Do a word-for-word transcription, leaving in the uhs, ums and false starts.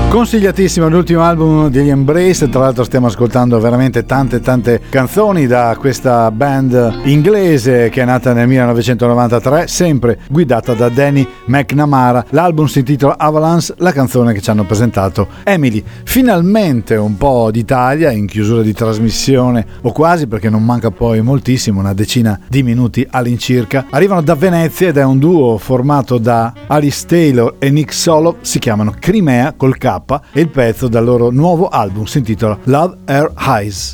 Consigliatissimo l'ultimo album degli Embrace, tra l'altro stiamo ascoltando veramente tante tante canzoni da questa band inglese che è nata nel millenovecentonovantatré, sempre guidata da Danny McNamara. L'album si intitola Avalanche, la canzone che ci hanno presentato Emily. Finalmente un po' d'Italia in chiusura di trasmissione, o quasi, perché non manca poi moltissimo, una decina di minuti all'incirca. Arrivano da Venezia ed è un duo formato da Alice Taylor e Nick Solo, si chiamano Crimea col K, e il pezzo dal loro nuovo album si intitola Love Her Eyes.